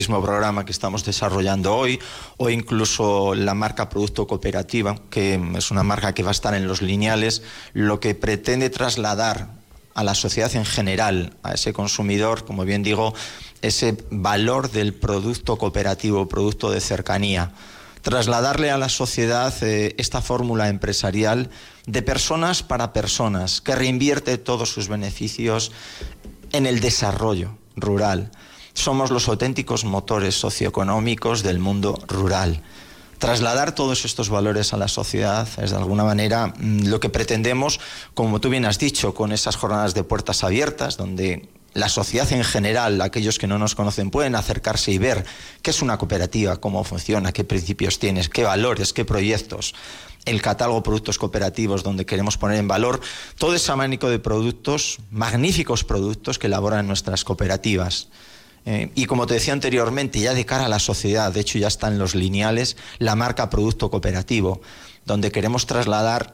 mismo programa que estamos desarrollando hoy, o incluso la marca Producto Cooperativa, que es una marca que va a estar en los lineales, lo que pretende trasladar a la sociedad en general, a ese consumidor, como bien digo, ese valor del producto cooperativo, producto de cercanía. Trasladarle a la sociedad esta fórmula empresarial de personas para personas, que reinvierte todos sus beneficios en el desarrollo rural. Somos los auténticos motores socioeconómicos del mundo rural. Trasladar todos estos valores a la sociedad es de alguna manera lo que pretendemos, como tú bien has dicho, con esas jornadas de puertas abiertas, donde la sociedad en general, aquellos que no nos conocen, pueden acercarse y ver qué es una cooperativa, cómo funciona, qué principios tienes, qué valores, qué proyectos. El catálogo de productos cooperativos, donde queremos poner en valor todo ese abanico de productos, magníficos productos que elaboran nuestras cooperativas. Y como te decía anteriormente, ya de cara a la sociedad, de hecho ya está en los lineales, la marca Producto Cooperativo, donde queremos trasladar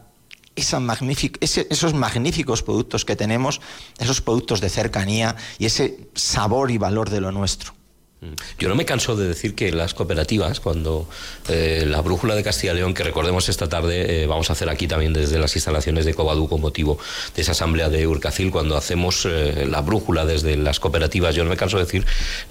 esos magníficos productos que tenemos, esos productos de cercanía y ese sabor y valor de lo nuestro. Yo no me canso de decir que las cooperativas, cuando la Brújula de Castilla y León, que recordemos esta tarde vamos a hacer aquí también desde las instalaciones de Covadú con motivo de esa asamblea de Urcacil, cuando hacemos la brújula desde las cooperativas, yo no me canso de decir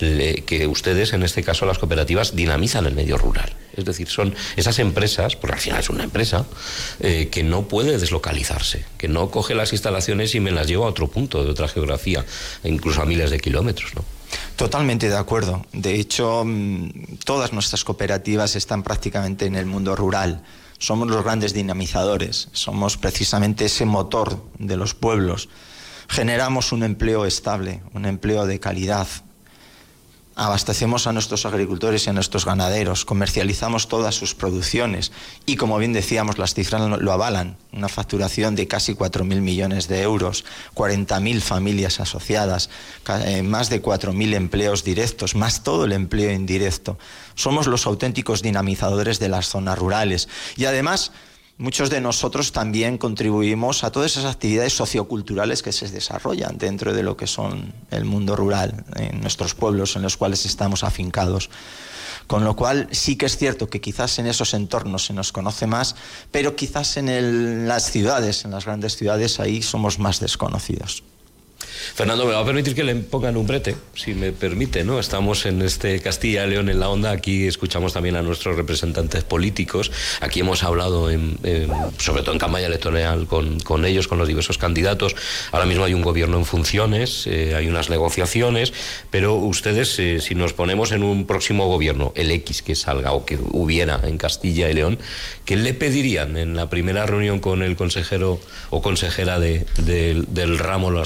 que ustedes, en este caso las cooperativas, dinamizan el medio rural. Es decir, son esas empresas, porque al final es una empresa, que no puede deslocalizarse, que no coge las instalaciones y me las lleva a otro punto de otra geografía, incluso a miles de kilómetros, ¿no? Totalmente de acuerdo. De hecho, todas nuestras cooperativas están prácticamente en el mundo rural. Somos los grandes dinamizadores, somos precisamente ese motor de los pueblos. Generamos un empleo estable, un empleo de calidad. Abastecemos a nuestros agricultores y a nuestros ganaderos, comercializamos todas sus producciones y, como bien decíamos, las cifras lo avalan. Una facturación de casi 4.000 millones de euros, 40.000 familias asociadas, más de 4.000 empleos directos, más todo el empleo indirecto. Somos los auténticos dinamizadores de las zonas rurales y, además, muchos de nosotros también contribuimos a todas esas actividades socioculturales que se desarrollan dentro de lo que son el mundo rural, en nuestros pueblos en los cuales estamos afincados. Con lo cual sí que es cierto que quizás en esos entornos se nos conoce más, pero quizás en las ciudades, en las grandes ciudades, ahí somos más desconocidos. Fernando, me va a permitir que le pongan un brete, si me permite, ¿no? Estamos en este Castilla y León en la Onda, aquí escuchamos también a nuestros representantes políticos, aquí hemos hablado sobre todo en campaña electoral con ellos, con los diversos candidatos. Ahora mismo hay un gobierno en funciones, hay unas negociaciones, pero ustedes, si nos ponemos en un próximo gobierno, el X que salga o que hubiera en Castilla y León, ¿qué le pedirían en la primera reunión con el consejero o consejera del ramo